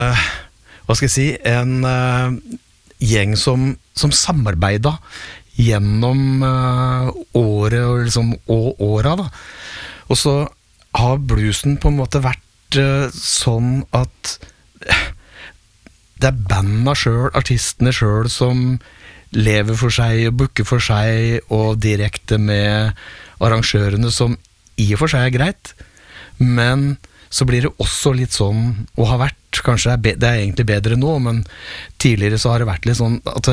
hva skal jeg si, en gjeng som samarbeidet gjennom året og, liksom, og åra da. Og så har bluesen på en måte vært sånn at det bandene selv, artistene selv som lever for seg og booker for seg og direkte med arrangørene som i og for seg greit, men så blir det også litt sånn, og har vært, kanskje det egentlig bedre nå, men tidligere så har det vært litt sånn at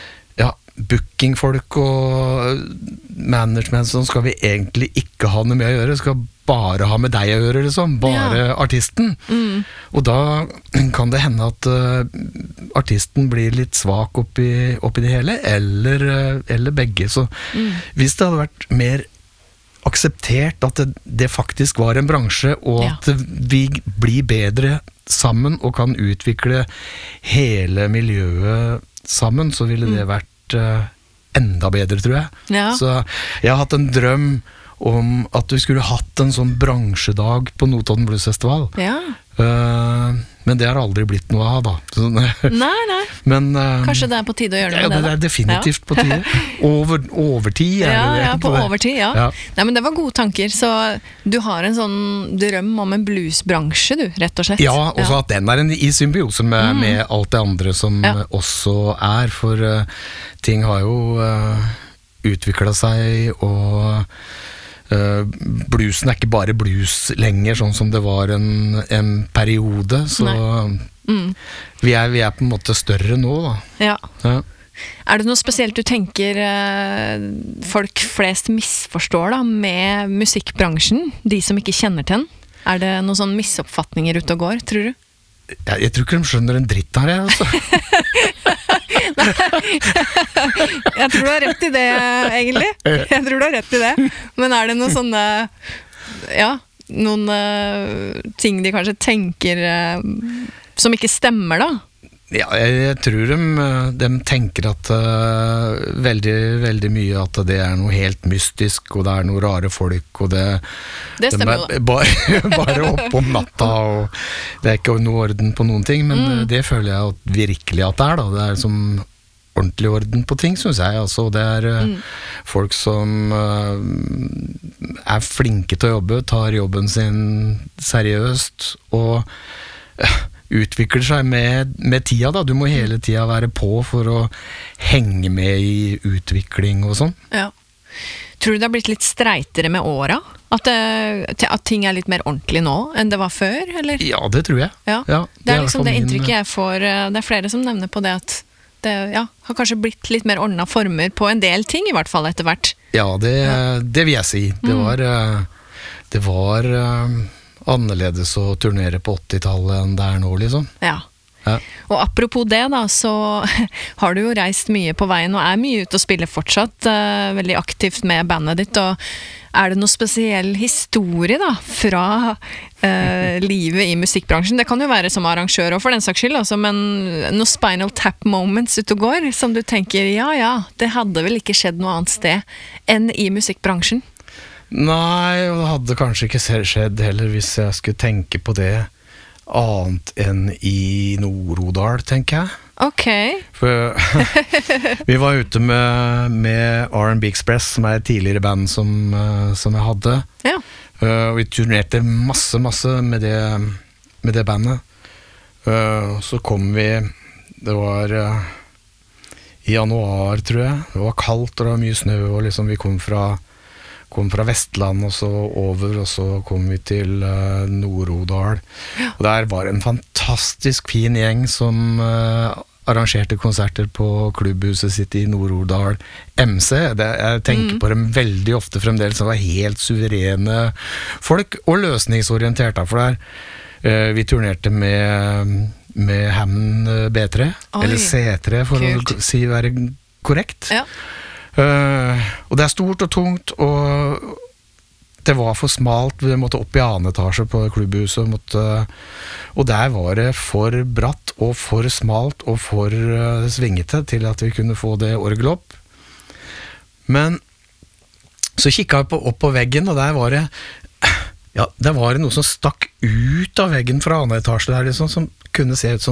bookingfolk og management sånn skal vi egentlig ikke ha noe med å gjøre, skal bare ha med deg å gjøre, liksom, bare artisten. Og da kan det hende at artisten blir litt svak oppi det hele, eller begge. Så hvis det hadde vært mer akseptert at det faktisk var en bransje, og at vi blir bedre sammen og kan utvikle hele miljøet sammen, så ville det vært enda bedre, tror jeg. Så jeg har hatt en drøm om at vi skulle hatt en sånn bransjedag på Notodden Blues Festival. Men det har aldri blitt noe av, da. Nei. Men, kanskje det er på tide å gjøre noe med det, da? Det er definitivt på tide. Overtid er det. Ja, på overtid, Nei, men det var gode tanker, så du har en sånn drøm om en bluesbransje, du, rett og slett. Ja, og så at den er i symbiose med alt det andre som også er, for ting har jo utviklet seg, og bluesen er ikke bare blues lenger, sånn som det var en periode, så vi er på en måte større nå, da. Er det noe spesielt du tenker folk flest misforstår da, med musikkbransjen, de som ikke kjenner til den? Er det noen sånne misoppfatninger ute og går, tror du? Jeg tror ikke de skjønner en dritt her, altså. Jeg tror du har rett i det, egentlig. Jeg tror du har rett i det. Men er det noen sånne noen ting de kanskje tenker som ikke stemmer, da? Ja, jeg tror de tenker at veldig, veldig mye at det er noe helt mystisk, og det er noe rare folk, og det stemmer jo, bare opp om natta, og det er ikke noe orden på noen ting, men det føler jeg at virkelig at det er, da. Det er som ordentlig orden på ting, synes jeg. Altså, det er folk som er flinke til å jobbe, tar jobben sin seriøst, og utvikler seg med tida, da. Du må hele tida være på for å henge med i utvikling og sånn. Ja. Tror du det har blitt litt streitere med åra? At ting er litt mer ordentlig nå enn det var før, eller? Ja, det tror jeg. Ja. Det er liksom det inntrykket jeg får. Det er flere som nevner på det at det har kanskje blitt litt mer ordnet former på en del ting, i hvert fall etter hvert. Ja, det vil jeg si. Det var annerledes å turnere på 80-tallet enn det er nå, liksom. Ja. Og apropos det da, så har du jo reist mye på veien og er mye ute og spiller fortsatt, veldig aktivt med bandet ditt, og er det noe spesiell historie da, fra livet i musikkbransjen? Det kan jo være som arrangør og for den saks skyld, altså, men noen Spinal Tap moments ute og går, som du tenker, det hadde vel ikke skjedd noe annet sted enn i musikkbransjen? Nei, og det hadde kanskje ikke skjedd heller hvis jeg skulle tenke på det annet enn i Nord-Odal, tenker jeg. Ok. For vi var ute med R&B Express, som er et tidligere band som jeg hadde. Ja. Og vi turnerte masse med det bandet. Så kom vi, det var i januar, tror jeg. Det var kaldt, og det var mye snø, og liksom vi kom fra Vestland og så over, og så kom vi til Nord-Odal. Og der var en fantastisk fin gjeng som arrangerte konserter på klubbhuset sitt i Nord-Odal MC. Jeg tenker på dem veldig ofte fremdeles, som var helt suverene folk, og løsningsorienterte, for der vi turnerte med Hammond B3, eller C3 for å være korrekt. Ja. Og det er stort og tungt, og det var for smalt. Vi måtte opp i annen etasje på klubbhuset, og der var det for bratt og for smalt og for svingete til at vi kunne få det orgelet opp. Men så kikket jeg opp på veggen, og der var det noe som stakk ut av veggen fra annen etasje der, liksom, som kunne se ut som